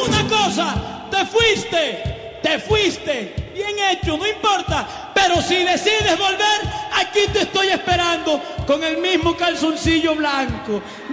una cosa, te fuiste, bien hecho, no importa, pero si decides volver, aquí te estoy esperando con el mismo calzoncillo blanco.